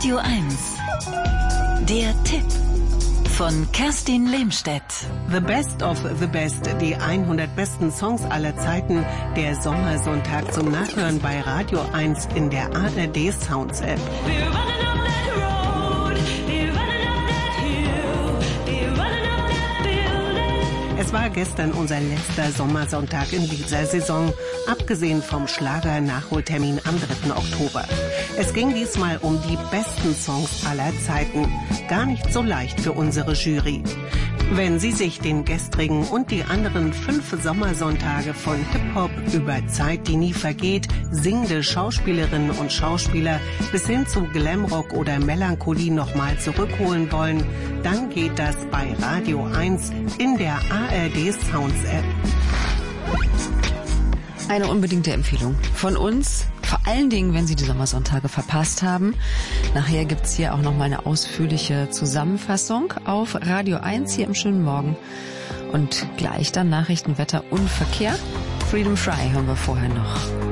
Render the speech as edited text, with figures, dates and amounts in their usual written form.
Radio 1. Der Tipp von Kerstin Lehmstedt. The Best of the Best, die 100 besten Songs aller Zeiten. Der Sommersonntag zum Nachhören bei Radio 1 in der ARD Sounds App. Es war gestern unser letzter Sommersonntag in dieser Saison, abgesehen vom Schlager-Nachholtermin am 3. Oktober. Es ging diesmal um die besten Songs aller Zeiten. Gar nicht so leicht für unsere Jury. Wenn Sie sich den gestrigen und die anderen 5 Sommersonntage von Hip-Hop über Zeit, die nie vergeht, singende Schauspielerinnen und Schauspieler bis hin zu Glamrock oder Melancholie nochmal zurückholen wollen, dann geht das bei Radio 1 in der ARD Sounds App. Eine unbedingte Empfehlung von uns, vor allen Dingen, wenn Sie die Sommersonntage verpasst haben. Nachher gibt's hier auch nochmal eine ausführliche Zusammenfassung auf Radio 1 hier im schönen Morgen. Und gleich dann Nachrichten, Wetter und Verkehr. Freedom Fry hören wir vorher noch.